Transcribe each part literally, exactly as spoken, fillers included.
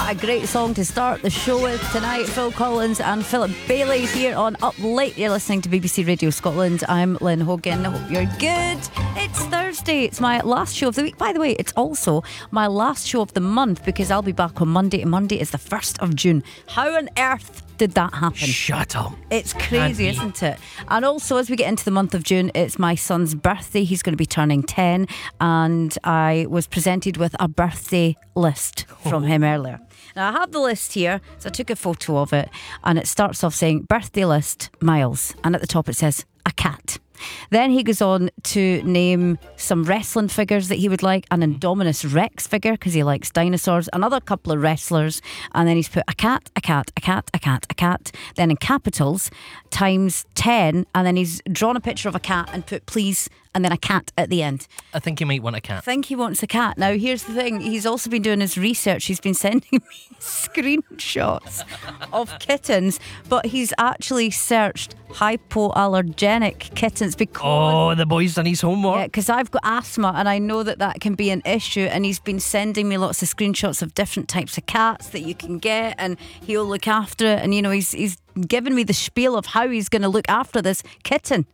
What a great song to start the show with tonight. Phil Collins and Philip Bailey here on Up Late. You're listening to B B C Radio Scotland. I'm Lynn Hogan. I hope you're good. It's Thursday. It's my last show of the week. By the way, it's also my last show of the month because I'll be back on Monday. And Monday is the first of June. How on earth did that happen? Shut up. It's crazy, isn't it? And also, as we get into the month of June, it's my son's birthday. He's going to be turning ten, and I was presented with a birthday list from him earlier. Now, I have the list here, so I took a photo of it, and it starts off saying, birthday list, Miles. And at the top it says, a cat. Then he goes on to name some wrestling figures that he would like, an Indominus Rex figure because he likes dinosaurs, another couple of wrestlers, and then he's put a cat, a cat, a cat, a cat, a cat, then in capitals times ten, and then he's drawn a picture of a cat and put please and then a cat at the end. I think he might want a I cat. think he wants a cat. Now, here's the thing. He's also been doing his research. He's been sending me screenshots of kittens, but he's actually searched hypoallergenic kittens because... Oh, the boy's done his homework. Yeah, because I've got asthma and I know that that can be an issue, and he's been sending me lots of screenshots of different types of cats that you can get, and he'll look after it, and you know, he's, he's given me the spiel of how he's going to look after this kitten.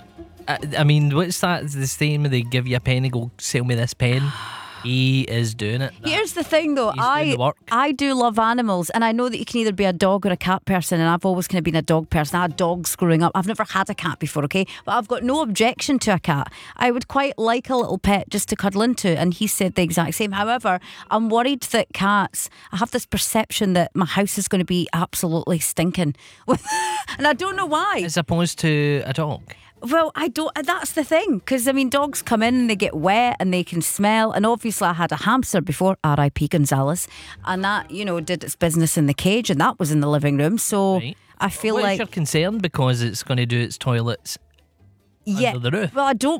I, I mean, what's that? The same, they give you a pen and go, sell me this pen. He is doing it. Here's the thing though, He's doing I the work. I do love animals, and I know that you can either be a dog or a cat person, and I've always kind of been a dog person. I had dogs growing up. I've never had a cat before, okay? But I've got no objection to a cat. I would quite like a little pet just to cuddle into, and he said the exact same. However, I'm worried that cats, I have this perception that my house is going to be absolutely stinking. And I don't know why. As opposed to a dog. Well, I don't. That's the thing, because I mean, dogs come in and they get wet and they can smell. And obviously, I had a hamster before, R I P Gonzalez, and that, you know, did its business in the cage, and that was in the living room. So Right. I feel What's like your concern? Because it's going to do its toilets yeah. under the roof. Well, I don't